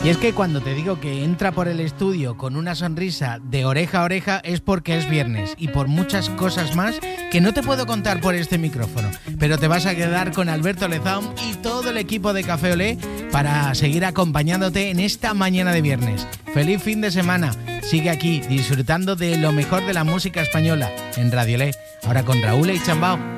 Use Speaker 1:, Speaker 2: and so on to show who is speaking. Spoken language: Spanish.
Speaker 1: Y es que cuando te digo que entra por el estudio con una sonrisa de oreja a oreja es porque es viernes y por muchas cosas más que no te puedo contar por este micrófono, pero te vas a quedar con Alberto Lezaun y todo el equipo de Café Olé para seguir acompañándote en esta mañana de viernes. ¡Feliz fin de semana! Sigue aquí disfrutando de lo mejor de la música española en Radio Olé, ahora con Raúl y Chambao.